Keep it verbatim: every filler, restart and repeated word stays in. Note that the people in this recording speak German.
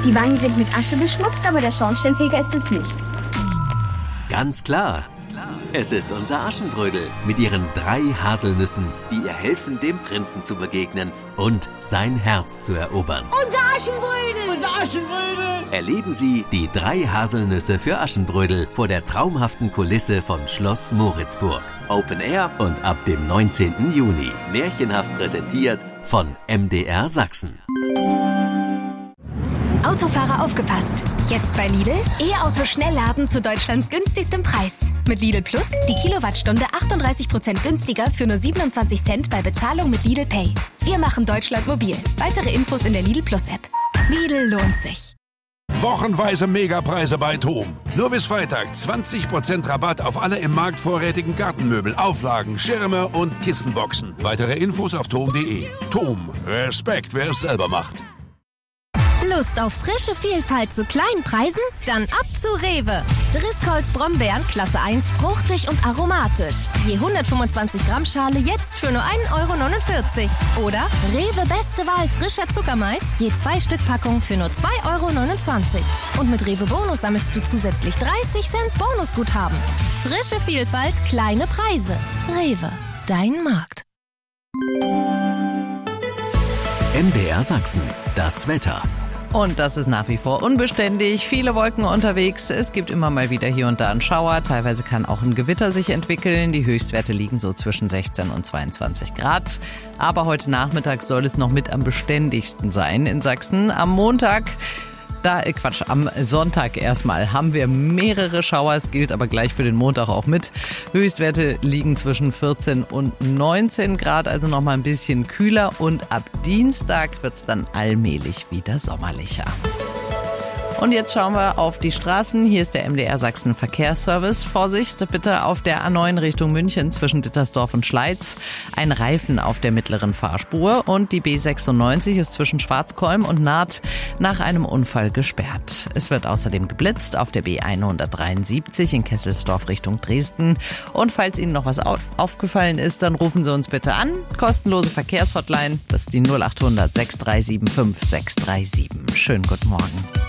Die Wangen sind mit Asche beschmutzt, aber der Schornsteinfeger ist es nicht. Ganz klar. Es ist unser Aschenbrödel mit ihren drei Haselnüssen, die ihr helfen, dem Prinzen zu begegnen und sein Herz zu erobern. Unser Aschenbrödel! Unser Aschenbrödel! Erleben Sie die drei Haselnüsse für Aschenbrödel vor der traumhaften Kulisse von Schloss Moritzburg. Open Air und ab dem neunzehnten Juni. Märchenhaft präsentiert von M D R Sachsen. Autofahrer aufgepasst! Jetzt bei Lidl E-Auto Schnellladen zu Deutschlands günstigstem Preis. Mit Lidl Plus die Kilowattstunde achtunddreißig Prozent günstiger für nur siebenundzwanzig Cent bei Bezahlung mit Lidl Pay. Wir machen Deutschland mobil. Weitere Infos in der Lidl Plus App. Lidl lohnt sich. Wochenweise Megapreise bei TOM. Nur bis Freitag zwanzig Prozent Rabatt auf alle im Markt vorrätigen Gartenmöbel, Auflagen, Schirme und Kissenboxen. Weitere Infos auf tom punkt de. TOM. Respekt, wer es selber macht. Lust auf frische Vielfalt zu kleinen Preisen? Dann ab zu Rewe. Driscolls Brombeeren Klasse eins, fruchtig und aromatisch. Je hundertfünfundzwanzig Gramm Schale jetzt für nur ein Euro neunundvierzig. Oder Rewe Beste Wahl frischer Zuckermais, je zwei Stück Packung für nur zwei Euro neunundzwanzig. Und mit Rewe Bonus sammelst du zusätzlich dreißig Cent Bonusguthaben. Frische Vielfalt, kleine Preise. Rewe, dein Markt. M D R Sachsen, das Wetter. Und das ist nach wie vor unbeständig. Viele Wolken unterwegs. Es gibt immer mal wieder hier und da einen Schauer. Teilweise kann auch ein Gewitter sich entwickeln. Die Höchstwerte liegen so zwischen sechzehn und zweiundzwanzig Grad. Aber heute Nachmittag soll es noch mit am beständigsten sein in Sachsen. Am Montag... Da, Quatsch, am Sonntag erstmal haben wir mehrere Schauer, es gilt aber gleich für den Montag auch mit. Höchstwerte liegen zwischen vierzehn und neunzehn Grad, also nochmal ein bisschen kühler und ab Dienstag wird es dann allmählich wieder sommerlicher. Und jetzt schauen wir auf die Straßen. Hier ist der M D R Sachsen Verkehrsservice. Vorsicht bitte auf der A neun Richtung München zwischen Dittersdorf und Schleiz. Ein Reifen auf der mittleren Fahrspur und die B sechsundneunzig ist zwischen Schwarzkolm und Naht nach einem Unfall gesperrt. Es wird außerdem geblitzt auf der B hundertdreiundsiebzig in Kesselsdorf Richtung Dresden. Und falls Ihnen noch was aufgefallen ist, dann rufen Sie uns bitte an. Kostenlose Verkehrshotline, das ist die null acht hundert sechs drei sieben fünf sechs drei sieben. Schönen guten Morgen.